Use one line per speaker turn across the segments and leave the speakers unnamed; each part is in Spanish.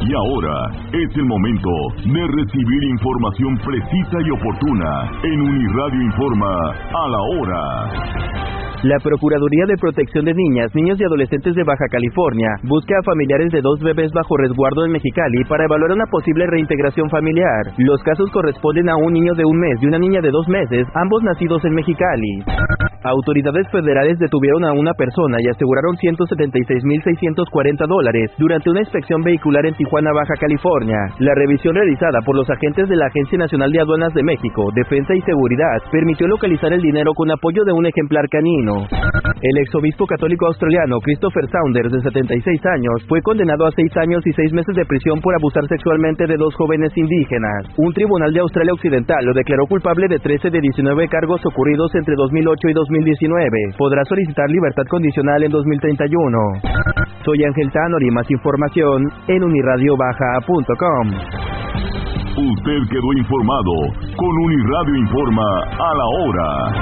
Y ahora es el momento de recibir información precisa y oportuna en Uniradio Informa a la hora.
La Procuraduría de Protección de Niñas, Niños y Adolescentes de Baja California busca a familiares de 2 bebés bajo resguardo en Mexicali para evaluar una posible reintegración familiar. Los casos corresponden a un niño de 1 mes y una niña de 2 meses, ambos nacidos en Mexicali. Autoridades federales detuvieron a una persona y aseguraron $176,640 durante una inspección vehicular en Tijuana, Baja California. La revisión realizada por los agentes de la Agencia Nacional de Aduanas de México, Defensa y Seguridad permitió localizar el dinero con apoyo de un ejemplar canino. El exobispo católico australiano Christopher Saunders, de 76 años, fue condenado a 6 años y 6 meses de prisión por abusar sexualmente de 2 jóvenes indígenas. Un tribunal de Australia Occidental lo declaró culpable de 13 de 19 cargos ocurridos entre 2008 y 2019. Podrá solicitar libertad condicional en 2031. Soy Ángel Tanor y más información en unirradiobaja.com.
Usted quedó informado con Uniradio Informa a la hora.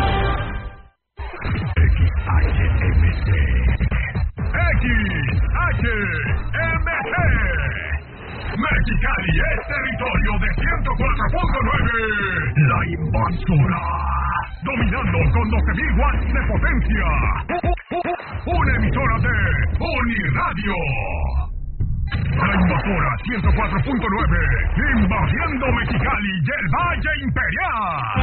XHMC Mexicali es territorio de 104.9. La invasora, dominando con 12,000 watts de potencia. Una emisora de Uniradio. La invasora 104.9, invadiendo Mexicali y el Valle Imperial.